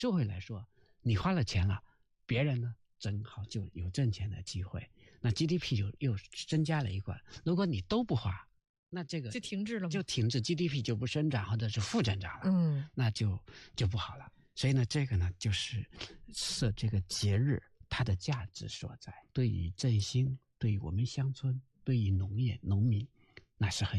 社会来说，你花了钱了，别人呢正好就有挣钱的机会，那 GDP 就又增加了一块。如果你都不花，那这个就停滞了吗？ 就停滞 GDP 就不生长或者是负增长了，那就不好了。所以呢，这个呢就是这个节日它的价值所在，对于振兴，对于我们乡村，对于农业农民，那是很